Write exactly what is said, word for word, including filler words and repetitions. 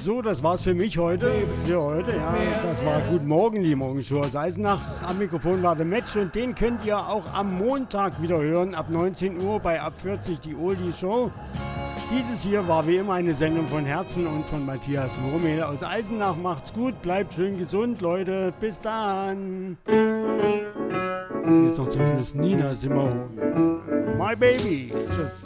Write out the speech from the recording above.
So, das war's für mich heute. Für heute, ja. Das war Guten Morgen, die Morgenshow aus Eisenach. Am Mikrofon war der Match und den könnt ihr auch am Montag wieder hören, ab neunzehn Uhr bei Ab vierzig, die Oldie Show. Dieses hier war wie immer eine Sendung von Herzen und von Matthias Wurmel aus Eisenach. Macht's gut, bleibt schön gesund, Leute. Bis dann. Hier ist noch zum Schluss Nina Simone. My Baby. Tschüss.